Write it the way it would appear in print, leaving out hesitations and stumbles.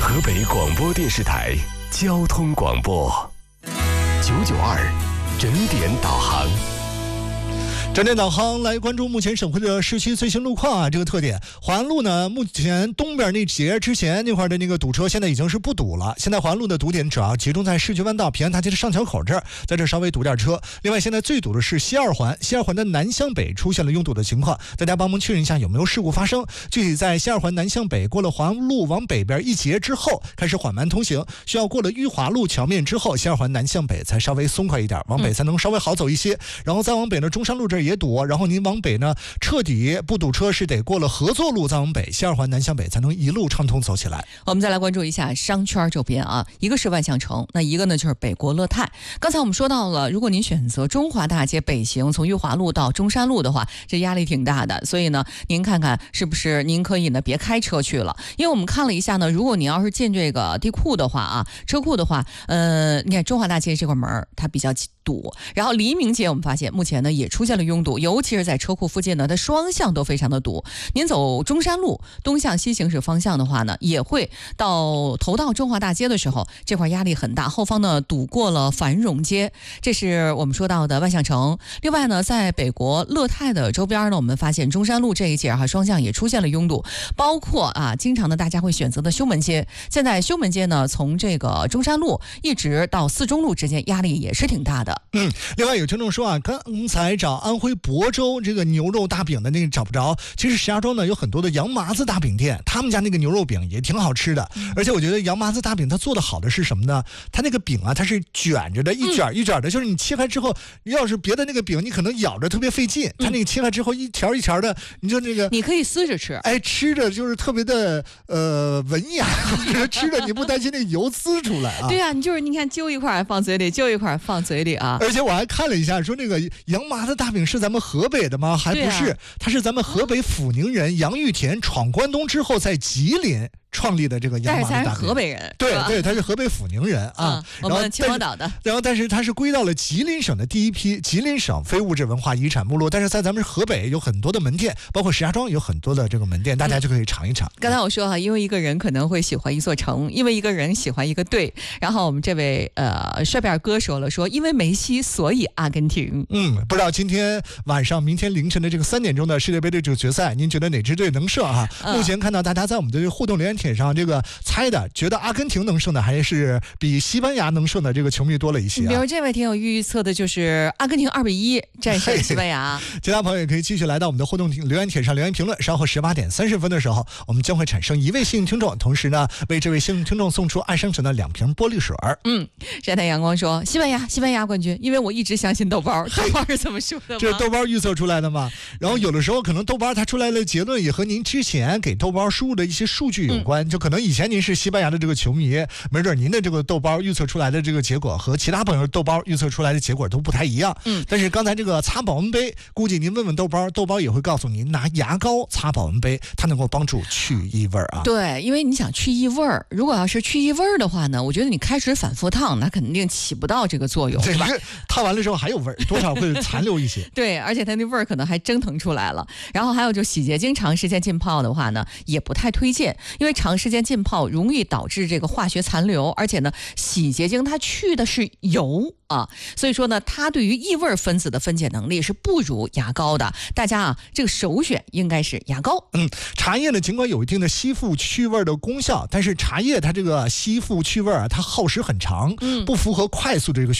河北广播电视台交通广播992整点导航。 整点导航来关注目前省会的市区最新路况啊，这个特点，淮安路呢，目前东边那节之前那块的那个堵车现在已经是不堵了，现在淮安路的堵点主要集中在市区弯道平安大街的上桥口这儿，在这稍微堵点车。另外现在最堵的是西二环的南向北出现了拥堵的情况，大家帮忙确认一下有没有事故发生。具体在西二环南向北过了淮安路往北边一节之后开始缓慢通行，需要过了裕华路桥面之后，西二环南向北才稍微松快一点，往北才能稍微好走一些。然后再往北呢，中山路这儿也堵，然后您往北呢彻底不堵车是得过了合作路再往北，西二环南向北才能一路畅通走起来。 我们再来关注一下商圈周边啊，一个是万象城，那一个呢就是北国乐泰。刚才我们说到了，如果您选择中华大街北行，从裕华路到中山路的话，这压力挺大的，所以呢您看看是不是您可以呢别开车去了。因为我们看了一下呢，如果你要是进这个地库的话啊，车库的话，你看中华大街这块门它比较堵，然后黎明街我们发现目前呢也出现了拥堵，尤其是在车库附近呢，它双向都非常的堵。您走中山路东向西行驶方向的话呢，也会投到中华大街的时候，这块压力很大，后方呢堵过了繁荣街，这是我们说到的万象城。另外呢，在北国乐泰的周边呢，我们发现中山路这一节双向也出现了拥堵，包括经常的大家会选择的修门街。现在修门街呢，从这个中山路一直到四中路之间，压力也是挺大的。 另外有听众说啊，刚才找安徽亳州这个牛肉大饼的那个找不着，其实石家庄呢有很多的杨麻子大饼店，他们家那个牛肉饼也挺好吃的。而且我觉得杨麻子大饼它做的好的是什么呢？它那个饼啊，它是卷着的，一卷一卷的，就是你切开之后，要是别的那个饼你可能咬着特别费劲，它那个切开之后一条一条的，你就那个你可以撕着吃， 吃着就是特别的文雅，吃着你不担心那油滋出来啊。 对啊，你就是你看揪一块放嘴里，揪一块放嘴里啊。 而且我还看了一下，说那个杨麻子大饼是咱们河北的吗？还不是，它是咱们河北阜宁人杨玉田闯关东之后在吉林创立的这个杨麻子大饼。 但是他是河北人， 对，他是河北阜宁人啊。 我们秦皇岛的。 然后但是他是归到了吉林省的第一批吉林省非物质文化遗产目录。但是在咱们河北有很多的门店，包括石家庄有很多的这个门店，大家就可以尝一尝。 刚才我说因为一个人可能会喜欢一座城，因为一个人喜欢一个队。然后我们这位帅辫哥说因为梅西所以阿根廷。 不知道今天晚上明天凌晨的这个3点钟的世界杯的这个决赛，您觉得哪支队能胜啊？目前看到大家在我们的互动留言帖上这个猜的，觉得阿根廷能胜的还是比西班牙能胜的这个球迷多了一些比如这位挺有预测的，就是阿根廷2-1战胜西班牙。 其他朋友也可以继续来到我们的互动留言帖上留言评论。稍后18点30分的时候，我们将会产生一位幸运听众，同时呢为这位幸运听众送出爱生城的2瓶玻璃水。 晒太阳光说西班牙冠军，因为我一直相信豆包是这么说的吗？ 这是豆包预测出来的嘛？然后有的时候可能豆包它出来的结论也和您之前给豆包输入的一些数据有关，就可能以前您是西班牙的这个球迷，没准您的这个豆包预测出来的这个结果和其他朋友豆包预测出来的结果都不太一样。但是刚才这个擦保温杯，估计您问问豆包也会告诉您，拿牙膏擦保温杯，它能够帮助去异味啊。 对，因为你想去异味，如果要是去异味的话呢，我觉得你开水反复烫，那肯定起不到这个作用，是吧？ 烫完了之后还有味儿，多少会残留一些。 对，而且它那味儿可能还蒸腾出来了。然后还有就洗洁精长时间浸泡的话呢，也不太推荐，因为长时间浸泡容易导致这个化学残留，而且呢，洗洁精它去的是油啊，所以说呢，它对于异味分子的分解能力是不如牙膏的。大家这个首选应该是牙膏。 茶叶呢，尽管有一定的吸附去味的功效，但是茶叶它这个吸附去味它耗时很长，不符合快速的这个